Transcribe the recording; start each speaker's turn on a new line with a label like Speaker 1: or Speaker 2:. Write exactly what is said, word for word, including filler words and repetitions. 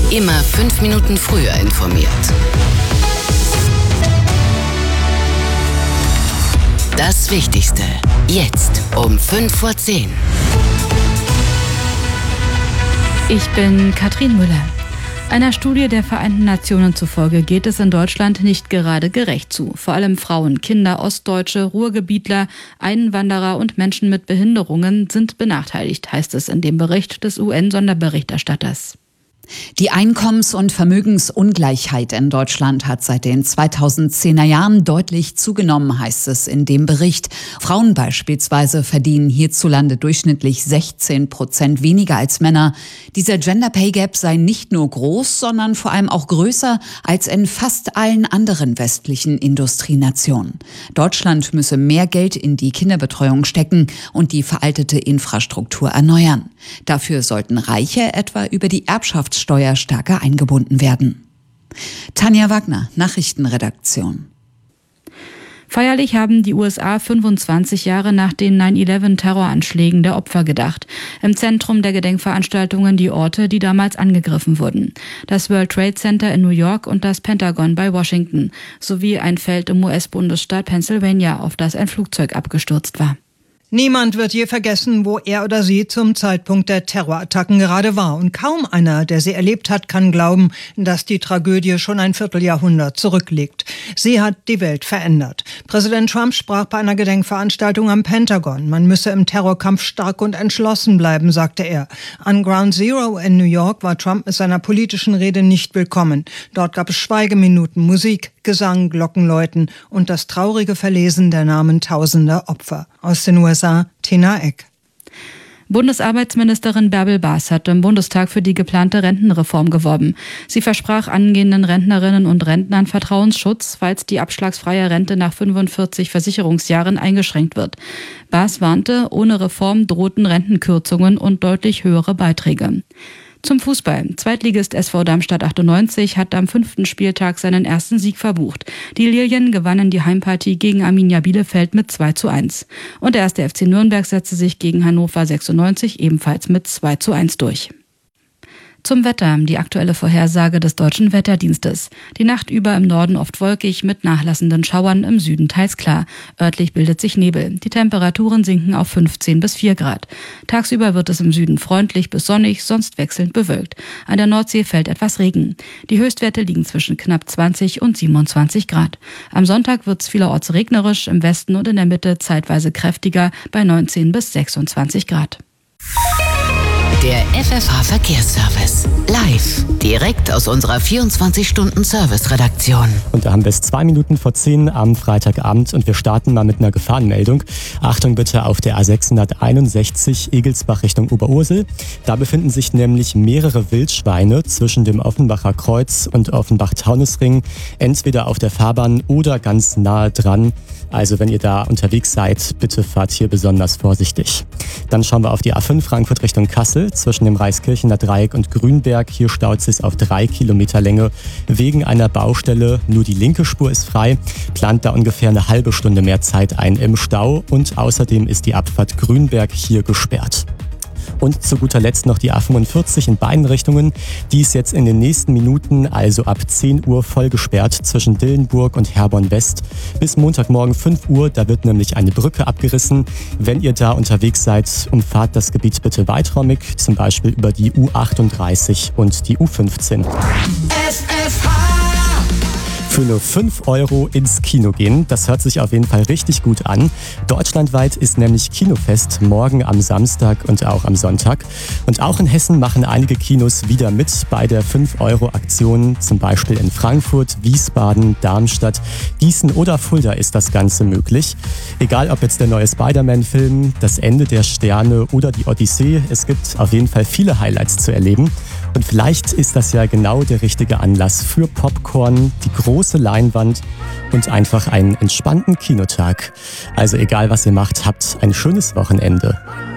Speaker 1: Immer fünf Minuten früher informiert. Das Wichtigste jetzt um fünf vor zehn.
Speaker 2: Ich bin Katrin Müller. Einer Studie der Vereinten Nationen zufolge geht es in Deutschland nicht gerade gerecht zu. Vor allem Frauen, Kinder, Ostdeutsche, Ruhrgebietler, Einwanderer und Menschen mit Behinderungen sind benachteiligt, heißt es in dem Bericht des U N-Sonderberichterstatters.
Speaker 3: Die Einkommens- und Vermögensungleichheit in Deutschland hat seit den zweitausendzehner Jahren deutlich zugenommen, heißt es in dem Bericht. Frauen beispielsweise verdienen hierzulande durchschnittlich sechzehn Prozent weniger als Männer. Dieser Gender Pay Gap sei nicht nur groß, sondern vor allem auch größer als in fast allen anderen westlichen Industrienationen. Deutschland müsse mehr Geld in die Kinderbetreuung stecken und die veraltete Infrastruktur erneuern. Dafür sollten Reiche etwa über die Erbschafts Steuer stärker eingebunden werden. Tanja Wagner, Nachrichtenredaktion.
Speaker 2: Feierlich haben die U S A fünfundzwanzig Jahre nach den neun elf Terroranschlägen der Opfer gedacht. Im Zentrum der Gedenkveranstaltungen die Orte, die damals angegriffen wurden. Das World Trade Center in New York und das Pentagon bei Washington, sowie ein Feld im U S-Bundesstaat Pennsylvania, auf das ein Flugzeug abgestürzt war.
Speaker 4: Niemand wird je vergessen, wo er oder sie zum Zeitpunkt der Terrorattacken gerade war. Und kaum einer, der sie erlebt hat, kann glauben, dass die Tragödie schon ein Vierteljahrhundert zurückliegt. Sie hat die Welt verändert. Präsident Trump sprach bei einer Gedenkveranstaltung am Pentagon. Man müsse im Terrorkampf stark und entschlossen bleiben, sagte er. An Ground Zero in New York war Trump mit seiner politischen Rede nicht willkommen. Dort gab es Schweigeminuten, Musik, Gesang, Glockenläuten und das traurige Verlesen der Namen tausender Opfer. Aus den U S A, Tina Eck.
Speaker 2: Bundesarbeitsministerin Bärbel Baas hat im Bundestag für die geplante Rentenreform geworben. Sie versprach angehenden Rentnerinnen und Rentnern Vertrauensschutz, falls die abschlagsfreie Rente nach fünfundvierzig Versicherungsjahren eingeschränkt wird. Baas warnte, ohne Reform drohten Rentenkürzungen und deutlich höhere Beiträge. Zum Fußball. Zweitligist S V Darmstadt achtundneunzig hat am fünften Spieltag seinen ersten Sieg verbucht. Die Lilien gewannen die Heimpartie gegen Arminia Bielefeld mit zwei zu eins. Und der erste F C Nürnberg setzte sich gegen Hannover sechsundneunzig ebenfalls mit zwei zu eins durch. Zum Wetter, die aktuelle Vorhersage des Deutschen Wetterdienstes. Die Nacht über im Norden oft wolkig mit nachlassenden Schauern, im Süden teils klar. Örtlich bildet sich Nebel. Die Temperaturen sinken auf fünfzehn bis vier Grad. Tagsüber wird es im Süden freundlich bis sonnig, sonst wechselnd bewölkt. An der Nordsee fällt etwas Regen. Die Höchstwerte liegen zwischen knapp zwanzig und siebenundzwanzig Grad. Am Sonntag wird es vielerorts regnerisch, im Westen und in der Mitte zeitweise kräftiger bei neunzehn bis sechsundzwanzig Grad.
Speaker 1: Der F F H-Verkehrsservice. Live. Direkt aus unserer vierundzwanzig-Stunden-Service-Redaktion.
Speaker 5: Und da haben wir es zwei Minuten vor zehn am Freitagabend und wir starten mal mit einer Gefahrenmeldung. Achtung bitte auf der A sechshunderteinundsechzig Egelsbach Richtung Oberursel. Da befinden sich nämlich mehrere Wildschweine zwischen dem Offenbacher Kreuz und Offenbach-Taunusring. Entweder auf der Fahrbahn oder ganz nahe dran. Also wenn ihr da unterwegs seid, bitte fahrt hier besonders vorsichtig. Dann schauen wir auf die A fünf Frankfurt Richtung Kassel zwischen dem Reiskirchener Dreieck und Grünberg. Hier staut es auf drei Kilometer Länge wegen einer Baustelle. Nur die linke Spur ist frei. Plant da ungefähr eine halbe Stunde mehr Zeit ein im Stau und außerdem ist die Abfahrt Grünberg hier gesperrt. Und zu guter Letzt noch die A fünfundvierzig in beiden Richtungen. Die ist jetzt in den nächsten Minuten, also ab zehn Uhr, voll gesperrt zwischen Dillenburg und Herborn West. Bis Montagmorgen fünf Uhr, da wird nämlich eine Brücke abgerissen. Wenn ihr da unterwegs seid, umfahrt das Gebiet bitte weiträumig, zum Beispiel über die U achtunddreißig und die U fünfzehn.
Speaker 6: F F H.
Speaker 5: Für nur fünf Euro ins Kino gehen. Das hört sich auf jeden Fall richtig gut an. Deutschlandweit ist nämlich Kinofest morgen am Samstag und auch am Sonntag. Und auch in Hessen machen einige Kinos wieder mit bei der fünf Euro Aktion. Zum Beispiel in Frankfurt, Wiesbaden, Darmstadt, Gießen oder Fulda ist das Ganze möglich. Egal ob jetzt der neue Spider-Man-Film, das Ende der Sterne oder die Odyssee. Es gibt auf jeden Fall viele Highlights zu erleben. Und vielleicht ist das ja genau der richtige Anlass für Popcorn, die große Leinwand und einfach einen entspannten Kinotag. Also egal was ihr macht, habt ein schönes Wochenende.